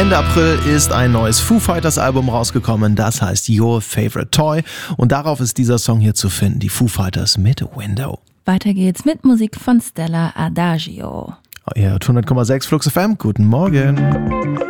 Ende April ist ein neues Foo Fighters Album rausgekommen, das heißt Your Favorite Toy und darauf ist dieser Song hier zu finden, die Foo Fighters mit Window. Weiter geht's mit Musik von Stella Adagio. Ihr hört 100,6 Flux FM, guten Morgen.